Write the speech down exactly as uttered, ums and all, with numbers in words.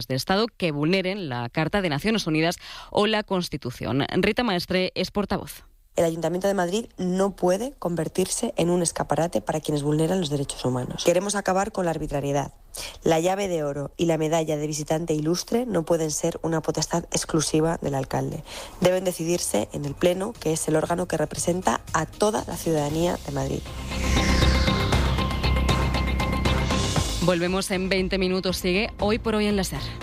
de Estado que vulneren la Carta de Naciones Unidas o la Constitución. Rita Maestre es portavoz. El Ayuntamiento de Madrid no puede convertirse en un escaparate para quienes vulneran los derechos humanos. Queremos acabar con la arbitrariedad. La llave de oro y la medalla de visitante ilustre no pueden ser una potestad exclusiva del alcalde. Deben decidirse en el Pleno, que es el órgano que representa a toda la ciudadanía de Madrid. Volvemos en veinte minutos. Sigue Hoy por Hoy en la SER.